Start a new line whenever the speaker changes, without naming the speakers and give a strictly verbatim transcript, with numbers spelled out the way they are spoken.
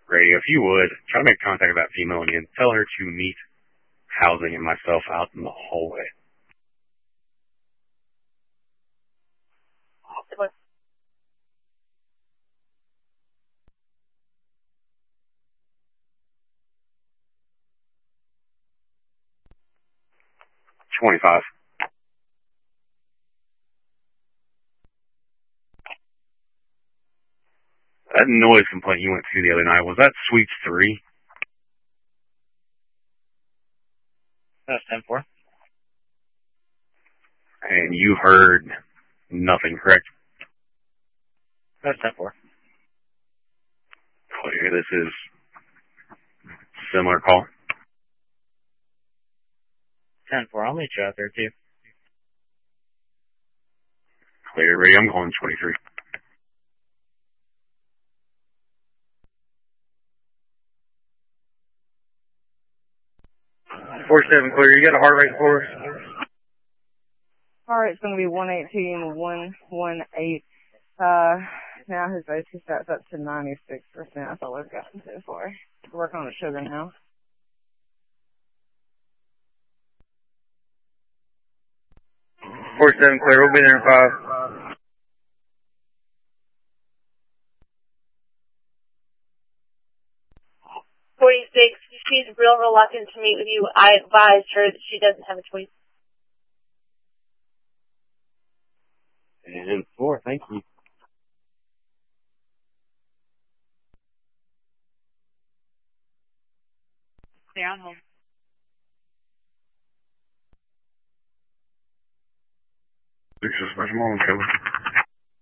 Ray, if you would, try to make contact with that female again. Tell her to meet Housing and myself out in the hallway. twenty-five. That noise complaint you went to the other night, was that Suite three?
That's ten four.
And you heard nothing, correct?
That's ten four.
Clear, this is similar call.
ten four, I'll meet you out there too.
Clear, Ray, I'm calling twenty-three.
four seven clear, you got a heart rate for us?
Heart rate's going to be one eighteen, one eighteen. Uh, now his O two stat's up to ninety-six percent. That's all we've gotten so far. We're working on the sugar now.
four seven clear, we'll be there in five.
forty-six, she's real reluctant to meet with you. I advised her that she doesn't have a choice.
And four, thank you.
Down home.
Six, special moment, Kevin.